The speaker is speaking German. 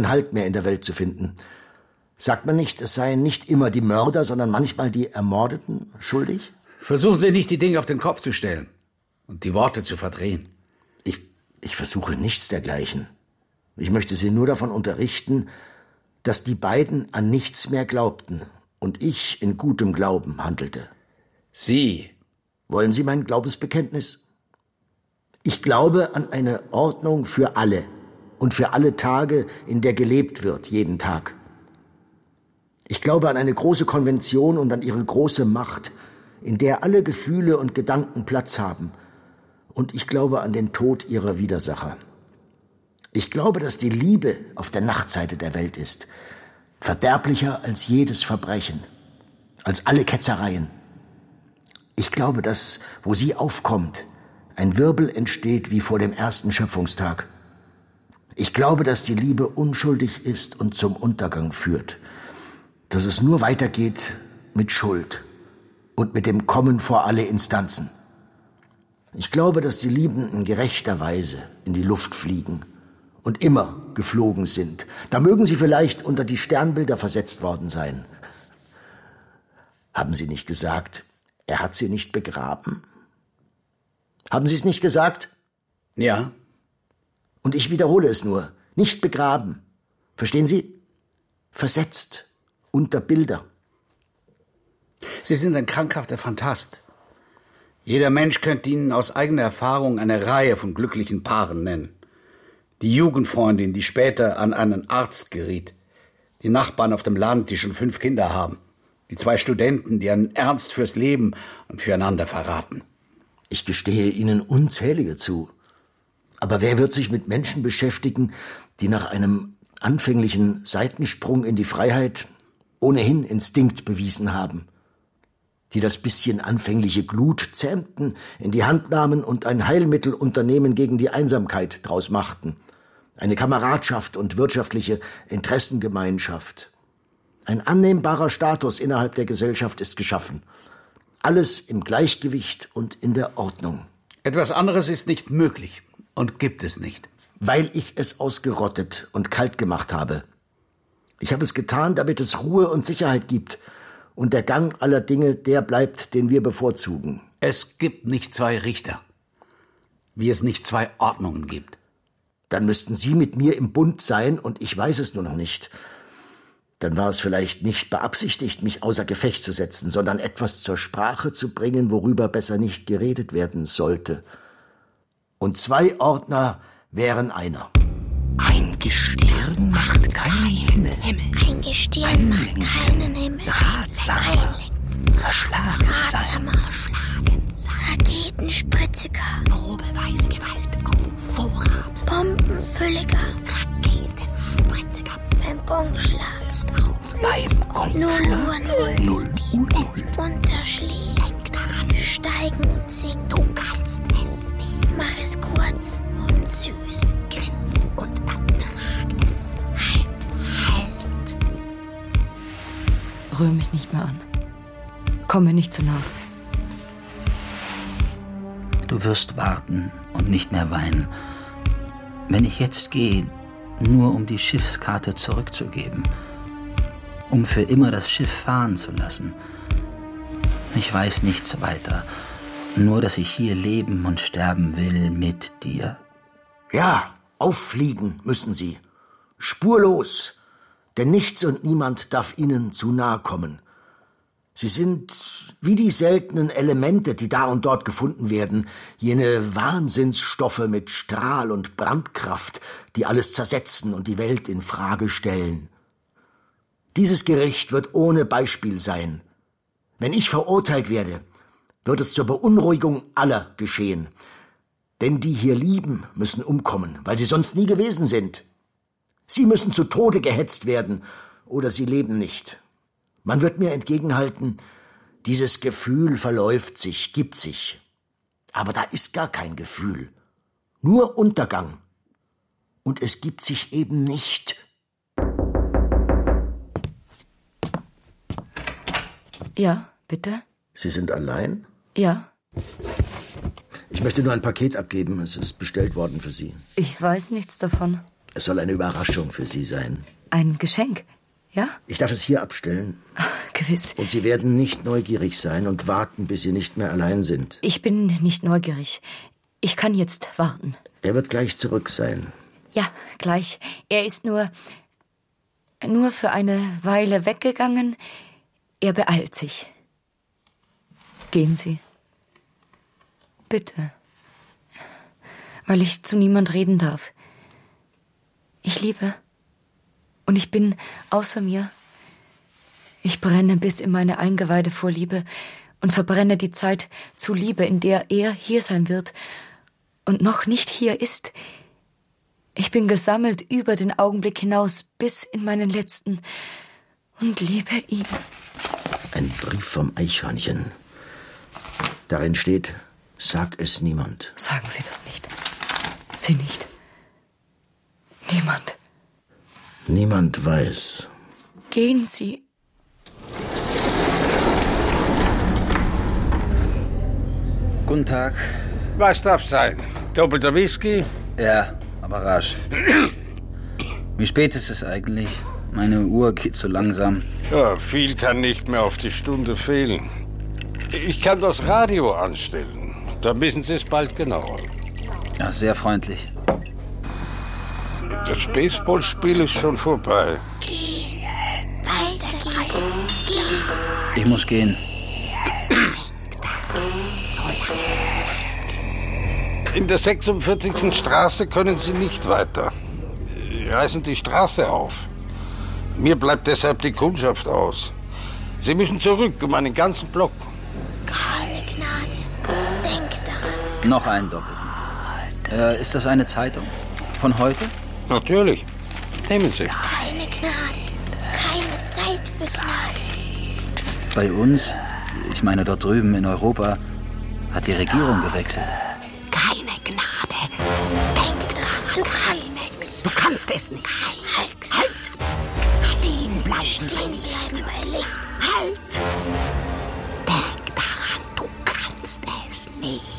keinen Halt mehr in der Welt zu finden. Sagt man nicht, es seien nicht immer die Mörder, sondern manchmal die Ermordeten schuldig? Versuchen Sie nicht, die Dinge auf den Kopf zu stellen und die Worte zu verdrehen. Ich versuche nichts dergleichen. Ich möchte Sie nur davon unterrichten, dass die beiden an nichts mehr glaubten und ich in gutem Glauben handelte. Sie? Wollen Sie mein Glaubensbekenntnis? Ich glaube an eine Ordnung für alle und für alle Tage, in der gelebt wird, jeden Tag. Ich glaube an eine große Konvention und an ihre große Macht, in der alle Gefühle und Gedanken Platz haben. Und ich glaube an den Tod ihrer Widersacher. Ich glaube, dass die Liebe auf der Nachtseite der Welt ist, verderblicher als jedes Verbrechen, als alle Ketzereien. Ich glaube, dass, wo sie aufkommt, ein Wirbel entsteht wie vor dem ersten Schöpfungstag. Ich glaube, dass die Liebe unschuldig ist und zum Untergang führt, dass es nur weitergeht mit Schuld und mit dem Kommen vor alle Instanzen. Ich glaube, dass die Liebenden gerechterweise in die Luft fliegen und immer geflogen sind. Da mögen sie vielleicht unter die Sternbilder versetzt worden sein. Haben Sie nicht gesagt, er hat sie nicht begraben? Haben Sie es nicht gesagt? Ja. Und ich wiederhole es nur. Nicht begraben. Verstehen Sie? Versetzt unter Bilder. Sie sind ein krankhafter Phantast. Jeder Mensch könnte Ihnen aus eigener Erfahrung eine Reihe von glücklichen Paaren nennen. Die Jugendfreundin, die später an einen Arzt geriet. Die Nachbarn auf dem Land, die schon 5 Kinder haben. Die 2 Studenten, die einen Ernst fürs Leben und füreinander verraten. Ich gestehe Ihnen unzählige zu. Aber wer wird sich mit Menschen beschäftigen, die nach einem anfänglichen Seitensprung in die Freiheit ohnehin Instinkt bewiesen haben? Die das bisschen anfängliche Glut zähmten, in die Hand nahmen und ein Heilmittelunternehmen gegen die Einsamkeit draus machten. Eine Kameradschaft und wirtschaftliche Interessengemeinschaft. Ein annehmbarer Status innerhalb der Gesellschaft ist geschaffen. Alles im Gleichgewicht und in der Ordnung. Etwas anderes ist nicht möglich und gibt es nicht. Weil ich es ausgerottet und kalt gemacht habe. Ich habe es getan, damit es Ruhe und Sicherheit gibt und der Gang aller Dinge der bleibt, den wir bevorzugen. Es gibt nicht 2 Richter, wie es nicht 2 Ordnungen gibt. Dann müssten Sie mit mir im Bund sein und ich weiß es nur noch nicht. Dann war es vielleicht nicht beabsichtigt, mich außer Gefecht zu setzen, sondern etwas zur Sprache zu bringen, worüber besser nicht geredet werden sollte. Und 2 Ordner wären einer. Ein Gestirn macht keinen Himmel. Ein Gestirn macht keinen Himmel. Ratsamer, verschlagen sein. Raketenspritziger. Probeweise Gewalt auf Vorrat. Bombenfülliger. Raketenspritziger. Beim Gongschlag. Ist auf beim Gongschlag. 0 Uhr 0. Null. Unterschlägt. Denk daran. Steigen und sinken. Du kannst es nicht. Mach es kurz und süß. Grins und ertrag es. Halt. Rühr mich nicht mehr an. Komm mir nicht zu nah. Du wirst warten und nicht mehr weinen. Wenn ich jetzt gehe, nur um die Schiffskarte zurückzugeben, um für immer das Schiff fahren zu lassen. Ich weiß nichts weiter, nur dass ich hier leben und sterben will mit dir. Ja, auffliegen müssen Sie. Spurlos. Denn nichts und niemand darf Ihnen zu nahe kommen. Sie sind wie die seltenen Elemente, die da und dort gefunden werden, jene Wahnsinnsstoffe mit Strahl und Brandkraft, die alles zersetzen und die Welt in Frage stellen. Dieses Gericht wird ohne Beispiel sein. Wenn ich verurteilt werde, wird es zur Beunruhigung aller geschehen. Denn die hier lieben, müssen umkommen, weil sie sonst nie gewesen sind. Sie müssen zu Tode gehetzt werden, oder sie leben nicht. Man wird mir entgegenhalten, dieses Gefühl verläuft sich, gibt sich. Aber da ist gar kein Gefühl, nur Untergang. Und es gibt sich eben nicht. Ja, bitte? Sie sind allein? Ja. Ich möchte nur ein Paket abgeben. Es ist bestellt worden für Sie. Ich weiß nichts davon. Es soll eine Überraschung für Sie sein. Ein Geschenk, ja? Ich darf es hier abstellen. Gewiss. Und Sie werden nicht neugierig sein und warten, bis Sie nicht mehr allein sind. Ich bin nicht neugierig. Ich kann jetzt warten. Er wird gleich zurück sein. Ja, gleich. Er ist nur für eine Weile weggegangen. Er beeilt sich. Gehen Sie. Bitte. Weil ich zu niemand reden darf. Ich liebe. Und ich bin außer mir. Ich brenne bis in meine Eingeweide vor Liebe und verbrenne die Zeit zu Liebe, in der er hier sein wird und noch nicht hier ist. Ich bin gesammelt über den Augenblick hinaus bis in meinen letzten und liebe ihn. Ein Brief vom Eichhörnchen. Darin steht, sag es niemand. Sagen Sie das nicht. Sie nicht. Niemand. Niemand weiß. Gehen Sie. Guten Tag. Was darf's sein? Doppelter Whisky? Ja, aber rasch. Wie spät ist es eigentlich? Meine Uhr geht so langsam. Ja, viel kann nicht mehr auf die Stunde fehlen. Ich kann das Radio anstellen. Da wissen Sie es bald genauer. Ja, sehr freundlich. Das Baseballspiel ist schon vorbei. Weitergehen. Ich muss gehen. In der 46. Straße können Sie nicht weiter. Reißen die Straße auf. Mir bleibt deshalb die Kundschaft aus. Sie müssen zurück um einen ganzen Block. Keine Gnade. Denk daran. Noch einen doppelten. Ist das eine Zeitung? Von heute? Natürlich. Nehmen Sie. Keine Gnade. Keine Zeit für Gnade. Bei uns, ich meine dort drüben in Europa, hat die Regierung gewechselt. Keine Gnade. Denk daran, du kannst es nicht. Halt! Stehen bleiben bei Licht. Halt! Denk daran, du kannst es nicht.